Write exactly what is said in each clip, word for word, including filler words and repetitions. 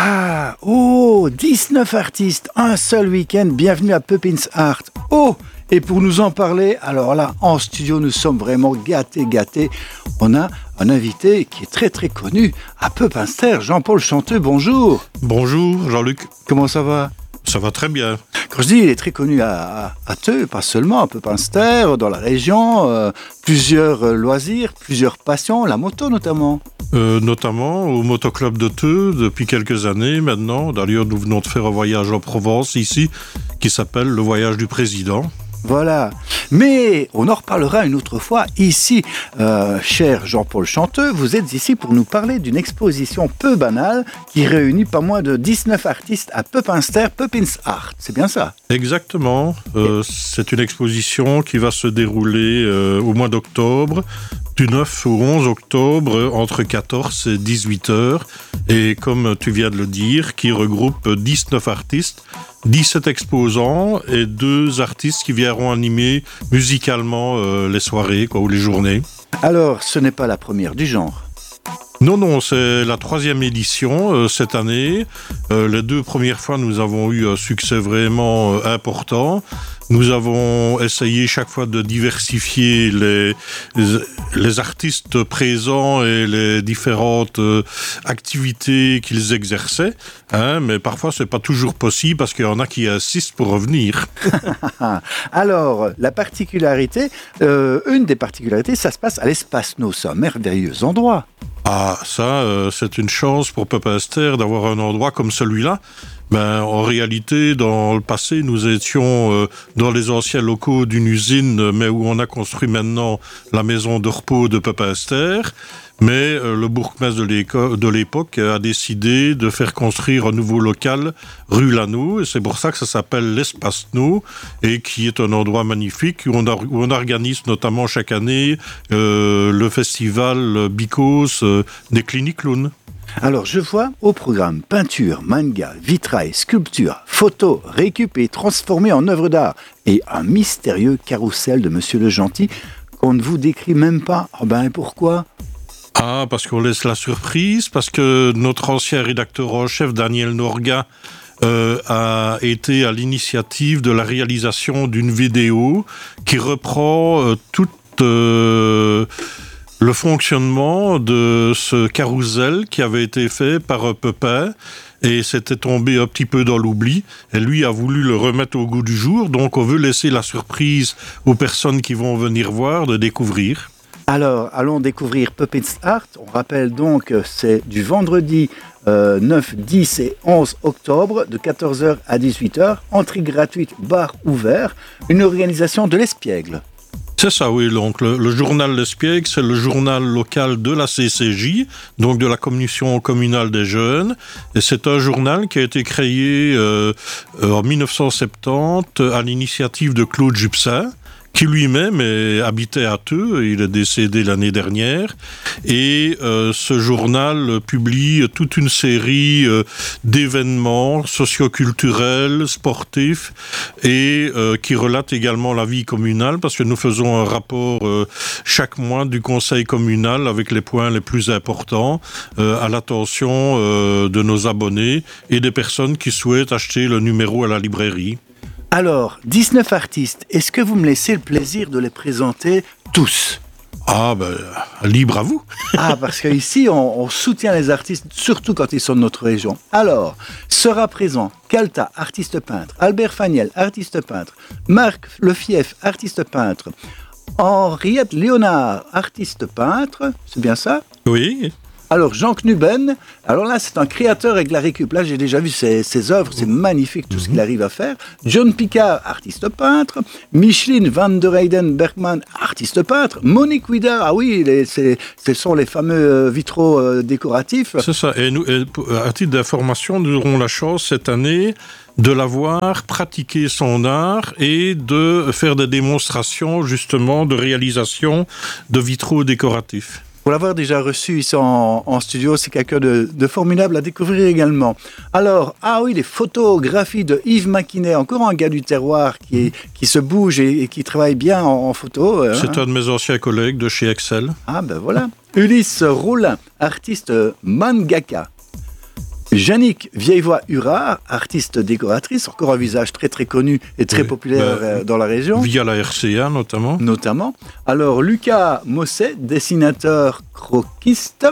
Ah, oh, dix-neuf artistes, un seul week-end, bienvenue à Pepins Art. Oh, et pour nous en parler, alors là, en studio, nous sommes vraiment gâtés, gâtés. On a un invité qui est très très connu à Pepinster, Jean-Paul Chanteux, bonjour. Bonjour Jean-Luc. Comment ça va ? Ça va très bien. Quand je dis il est très connu à, à, à Theux, pas seulement à Pepinster, dans la région, euh, plusieurs loisirs, plusieurs passions, la moto notamment. Euh, notamment au motoclub de Theux depuis quelques années maintenant. D'ailleurs, nous venons de faire un voyage en Provence ici qui s'appelle le voyage du président. Voilà, mais on en reparlera une autre fois. Ici, euh, cher Jean-Paul Chanteux, vous êtes ici pour nous parler d'une exposition peu banale qui réunit pas moins de dix-neuf artistes à Pepinster, Pepins Art. C'est bien ça ? Exactement. Euh, c'est une exposition qui va se dérouler euh, au mois d'octobre, du neuf au onze octobre, entre quatorze et dix-huit heures. Et comme tu viens de le dire, qui regroupe dix-neuf artistes, dix-sept exposants et deux artistes qui viendront animer musicalement euh, les soirées quoi, ou les journées. Alors, ce n'est pas la première du genre ? Non, non, c'est la troisième édition euh, cette année. Euh, les deux premières fois, nous avons eu un succès vraiment euh, important. Nous avons essayé chaque fois de diversifier les, les, les artistes présents et les différentes euh, activités qu'ils exerçaient. Hein, mais parfois, c'est pas toujours possible parce qu'il y en a qui insistent pour revenir. Alors, la particularité, euh, une des particularités, ça se passe à l'Espace No. C'est un merveilleux endroit. Ah, ça, euh, c'est une chance pour Pepinster d'avoir un endroit comme celui-là. Ben, en réalité, dans le passé, nous étions euh, dans les anciens locaux d'une usine, mais où on a construit maintenant la maison de repos de Pepinster. Mais euh, le bourgmestre de, de l'époque a décidé de faire construire un nouveau local rue Lano, et c'est pour ça que ça s'appelle l'Espace No, et qui est un endroit magnifique où on, a, où on organise notamment chaque année euh, le festival Bicos euh, des cliniques clowns. Alors, je vois au programme peinture, manga, vitrail, sculpture, photo, récupérée, transformée en œuvre d'art et un mystérieux carrousel de Monsieur le Gentil qu'on ne vous décrit même pas. Oh ben, pourquoi ? Ah, parce qu'on laisse la surprise, parce que notre ancien rédacteur en chef, Daniel Norga, euh, a été à l'initiative de la réalisation d'une vidéo qui reprend euh, toute... Euh, le fonctionnement de ce carrousel qui avait été fait par Pepin et c'était tombé un petit peu dans l'oubli et lui a voulu le remettre au goût du jour, donc on veut laisser la surprise aux personnes qui vont venir voir de découvrir. Alors, allons découvrir Pepins Art. On rappelle donc que c'est du vendredi euh, neuf, dix et onze octobre de quatorze heures à dix-huit heures, entrée gratuite, bar ouvert, une organisation de l'Espiègle. C'est ça, oui. Donc, le, le journal L'Espiègle, c'est le journal local de la C C J, donc de la Commission communale des jeunes. Et c'est un journal qui a été créé euh, en dix-neuf cent soixante-dix à l'initiative de Claude Jupsin, qui lui-même est, habitait à Theux, il est décédé l'année dernière, et euh, ce journal publie toute une série euh, d'événements socioculturels, sportifs, et euh, qui relate également la vie communale, parce que nous faisons un rapport euh, chaque mois du conseil communal avec les points les plus importants euh, à l'attention euh, de nos abonnés et des personnes qui souhaitent acheter le numéro à la librairie. Alors, dix-neuf artistes, est-ce que vous me laissez le plaisir de les présenter tous ? Ah, ben, libre à vous. Ah, parce qu'ici, on, on soutient les artistes, surtout quand ils sont de notre région. Alors, sera présent Calta, artiste peintre, Albert Faniel, artiste peintre, Marc Lefief, artiste peintre, Henriette Léonard, artiste peintre, c'est bien ça ? Oui. Alors, Jean Knuben, alors là, c'est un créateur avec la récup. Là, j'ai déjà vu ses, ses œuvres, c'est magnifique tout ce qu'il arrive à faire. John Picard, artiste peintre. Micheline van der Heyden Bergman, artiste peintre. Monique Ouida, ah oui, les, c'est, ce sont les fameux vitraux euh, décoratifs. C'est ça. Et, nous, et à titre d'information, nous aurons la chance cette année de la voir pratiquer son art et de faire des démonstrations, justement, de réalisation de vitraux décoratifs. Pour l'avoir déjà reçu ici en, en studio, c'est quelqu'un de, de formidable à découvrir également. Alors, ah oui, les photographies de Yves Maquinet, encore un gars du terroir qui, qui se bouge et, et qui travaille bien en, en photo. Hein. C'est un de mes anciens collègues de chez Excel. Ah ben voilà. Ulysse Rollin, artiste mangaka. Yannick Vieillevoix-Hurard, artiste décoratrice, encore un visage très très connu et très oui, populaire bah, dans la région. Via la R C A notamment. Notamment. Alors Lucas Mosset, dessinateur croquiste.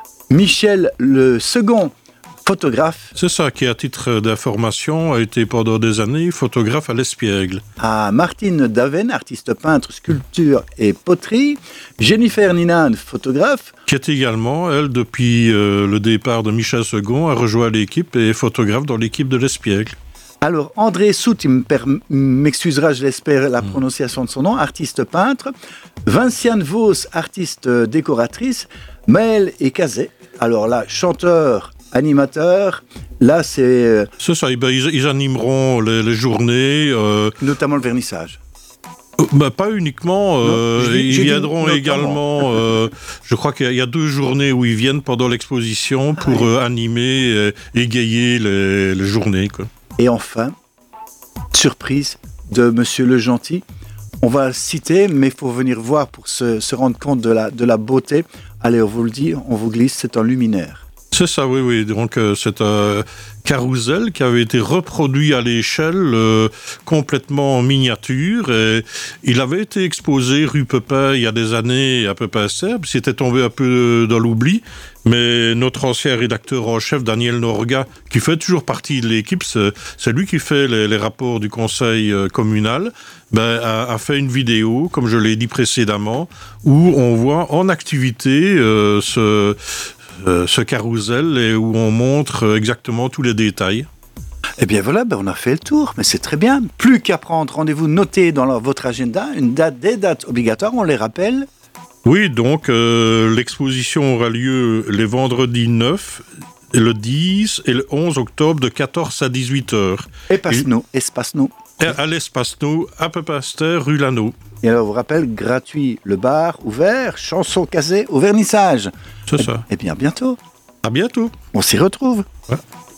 Michel Le Second, photographe. C'est ça qui, à titre d'information, a été pendant des années photographe à l'Espiègle. À Martine Daven, artiste peintre, sculpture et poterie. Jennifer Ninan, photographe. Qui est également, elle, depuis euh, le départ de Michel Second, a rejoint l'équipe et est photographe dans l'équipe de l'Espiègle. Alors, André Sout, il me per- m'excusera, je l'espère, la prononciation de son nom, artiste peintre. Vinciane Vos, artiste décoratrice. Maël et Cazet, alors là, chanteur, animateur, là c'est... C'est ça, ben, ils, ils animeront les, les journées. Euh, notamment le vernissage. Euh, bah, pas uniquement, euh, non, dis, ils viendront également, euh, je crois qu'il y a, il y a deux journées où ils viennent pendant l'exposition pour ah, oui. euh, animer, euh, égayer les, les journées. Quoi. Et enfin, surprise de Monsieur Le Gentil, on va le citer, mais il faut venir voir pour se, se rendre compte de la, de la beauté. Allez, on vous le dit, on vous glisse, c'est un luminaire. C'est ça, oui, oui. Donc, euh, c'est un carrousel qui avait été reproduit à l'échelle, euh, complètement en miniature. Et il avait été exposé rue Pepin il y a des années à Pepin-Serbe. C'était tombé un peu dans l'oubli. Mais notre ancien rédacteur en chef, Daniel Norga, qui fait toujours partie de l'équipe, c'est, c'est lui qui fait les, les rapports du conseil euh, communal, ben, a, a fait une vidéo, comme je l'ai dit précédemment, où on voit en activité euh, ce... Euh, ce carrousel et où on montre exactement tous les détails. Eh bien voilà, ben on a fait le tour, mais c'est très bien. Plus qu'à prendre rendez-vous, notez dans leur, votre agenda une date, des dates obligatoires, on les rappelle. Oui, donc euh, l'exposition aura lieu les vendredis neuf, le dix et le onze octobre de quatorze à dix-huit heures. Espace-nous, espace-nous. À l'espace-nous, à Pepin-Serbe, rue Lano. Et alors, je vous rappelle, gratuit, le bar ouvert, chanson casée au vernissage. C'est ça. Eh bien, à bientôt. À bientôt. On s'y retrouve. Ouais.